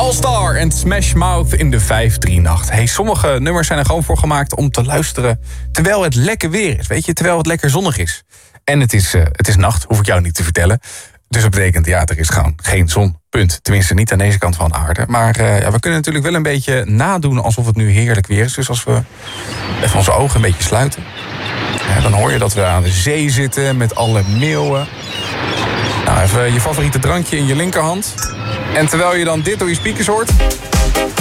All Star en Smash Mouth in de 5-3-nacht. Hey, sommige nummers zijn er gewoon voor gemaakt om te luisteren terwijl het lekker weer is. Weet je, terwijl het lekker zonnig is. En het is nacht, hoef ik jou niet te vertellen. Dus dat betekent, ja, er is gewoon geen zon. Punt. Tenminste, niet aan deze kant van de aarde. Maar we kunnen natuurlijk wel een beetje nadoen alsof het nu heerlijk weer is. Dus als we even onze ogen een beetje sluiten. Dan hoor je dat we aan de zee zitten met alle meeuwen. Nou, even je favoriete drankje in je linkerhand. En terwijl je dan dit door je speakers hoort...